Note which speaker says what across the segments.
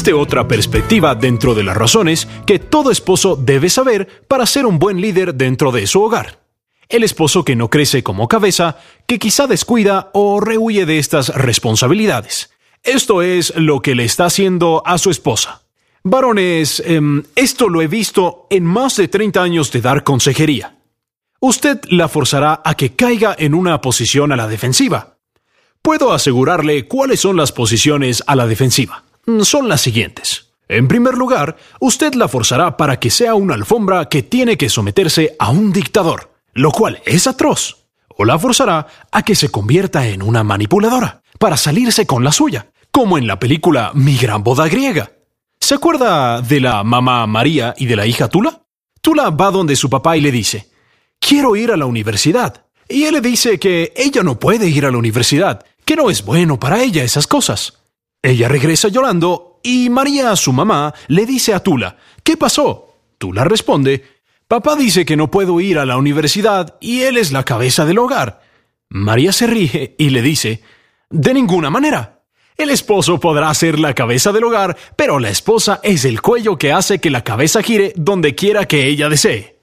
Speaker 1: Existe otra perspectiva dentro de las razones que todo esposo debe saber para ser un buen líder dentro de su hogar. El esposo que no crece como cabeza, que quizá descuida o rehuye de estas responsabilidades. Esto es lo que le está haciendo a su esposa. Varones, esto lo he visto en más de 30 años de dar consejería. Usted la forzará a que caiga en una posición a la defensiva. Puedo asegurarle cuáles son las posiciones a la defensiva. Son las siguientes. En primer lugar, usted la forzará para que sea una alfombra que tiene que someterse a un dictador, lo cual es atroz. O la forzará a que se convierta en una manipuladora, para salirse con la suya, como en la película Mi Gran Boda Griega. ¿Se acuerda de la mamá María y de la hija Tula? Tula va donde su papá y le dice: quiero ir a la universidad. Y él le dice que ella no puede ir a la universidad, que no es bueno para ella esas cosas. Ella regresa llorando y María, su mamá, le dice a Tula: ¿qué pasó? Tula responde: papá dice que no puedo ir a la universidad y él es la cabeza del hogar. María se ríe y le dice: de ninguna manera. El esposo podrá ser la cabeza del hogar, pero la esposa es el cuello que hace que la cabeza gire donde quiera que ella desee.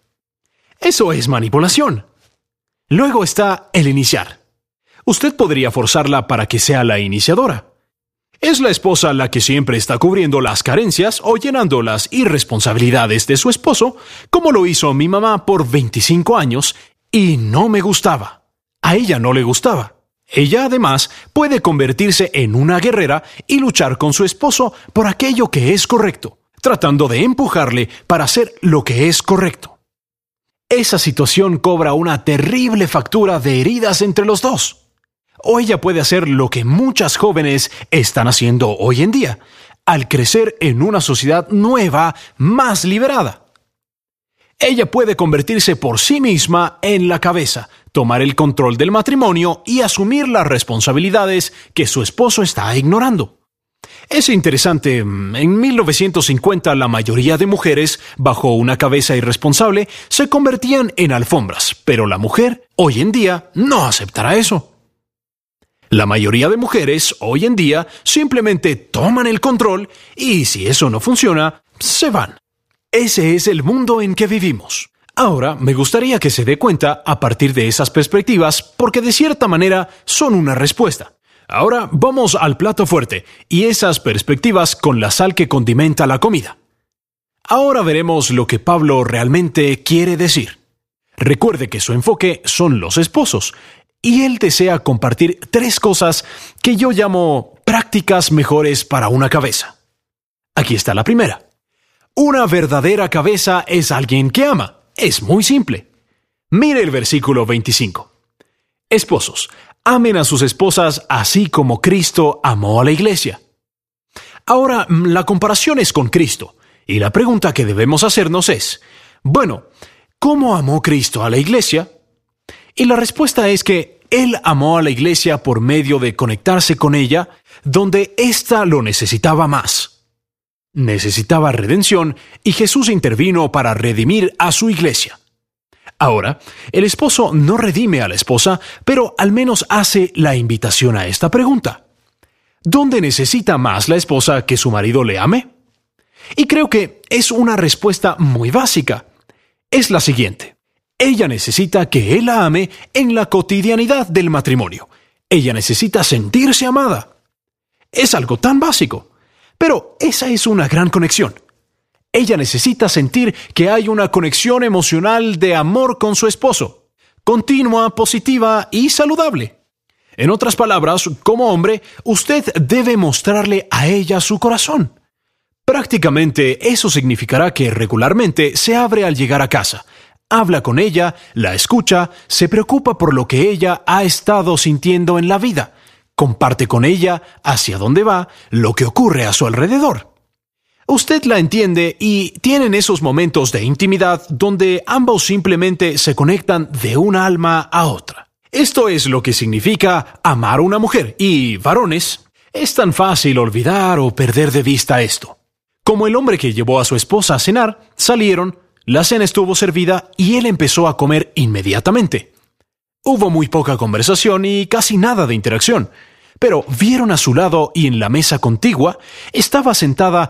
Speaker 1: Eso es manipulación. Luego está el iniciar. Usted podría forzarla para que sea la iniciadora. Es la esposa la que siempre está cubriendo las carencias o llenando las irresponsabilidades de su esposo, como lo hizo mi mamá por 25 años, y no me gustaba. A ella no le gustaba. Ella, además, puede convertirse en una guerrera y luchar con su esposo por aquello que es correcto, tratando de empujarle para hacer lo que es correcto. Esa situación cobra una terrible factura de heridas entre los dos. O ella puede hacer lo que muchas jóvenes están haciendo hoy en día, al crecer en una sociedad nueva, más liberada. Ella puede convertirse por sí misma en la cabeza, tomar el control del matrimonio y asumir las responsabilidades que su esposo está ignorando. Es interesante, en 1950 la mayoría de mujeres, bajo una cabeza irresponsable, se convertían en alfombras, pero la mujer, hoy en día, no aceptará eso. La mayoría de mujeres, hoy en día, simplemente toman el control y si eso no funciona, se van. Ese es el mundo en que vivimos. Ahora, me gustaría que se dé cuenta a partir de esas perspectivas, porque de cierta manera son una respuesta. Ahora vamos al plato fuerte, y esas perspectivas con la sal que condimenta la comida. Ahora veremos lo que Pablo realmente quiere decir. Recuerde que su enfoque son los esposos, y él desea compartir 3 cosas que yo llamo prácticas mejores para una cabeza. Aquí está la primera. Una verdadera cabeza es alguien que ama. Es muy simple. Mire el versículo 25. Esposos, amen a sus esposas así como Cristo amó a la iglesia. Ahora, la comparación es con Cristo, y la pregunta que debemos hacernos es, bueno, ¿cómo amó Cristo a la iglesia? Y la respuesta es que Él amó a la iglesia por medio de conectarse con ella, donde ésta lo necesitaba más. Necesitaba redención y Jesús intervino para redimir a su iglesia. Ahora, el esposo no redime a la esposa, pero al menos hace la invitación a esta pregunta. ¿Dónde necesita más la esposa que su marido le ame? Y creo que es una respuesta muy básica. Es la siguiente. Ella necesita que él la ame en la cotidianidad del matrimonio. Ella necesita sentirse amada. Es algo tan básico. Pero esa es una gran conexión. Ella necesita sentir que hay una conexión emocional de amor con su esposo, continua, positiva y saludable. En otras palabras, como hombre, usted debe mostrarle a ella su corazón. Prácticamente eso significará que regularmente se abre al llegar a casa, habla con ella, la escucha, se preocupa por lo que ella ha estado sintiendo en la vida. Comparte con ella hacia dónde va, lo que ocurre a su alrededor. Usted la entiende y tienen esos momentos de intimidad donde ambos simplemente se conectan de una alma a otra. Esto es lo que significa amar a una mujer y, varones, es tan fácil olvidar o perder de vista esto. Como el hombre que llevó a su esposa a cenar, salieron, la cena estuvo servida y él empezó a comer inmediatamente. Hubo muy poca conversación y casi nada de interacción. Pero vieron a su lado y en la mesa contigua estaba sentada